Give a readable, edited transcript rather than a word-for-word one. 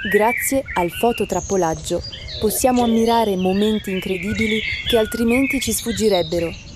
Grazie al fototrappolaggio possiamo ammirare momenti incredibili che altrimenti ci sfuggirebbero.